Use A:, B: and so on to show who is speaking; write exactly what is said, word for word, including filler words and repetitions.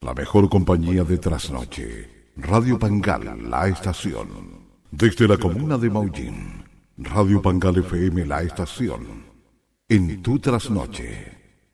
A: La mejor compañía de trasnoche. Radio Pangal, la estación. Desde la comuna de Maullín. Radio Pangal F M, la estación. En tu trasnoche.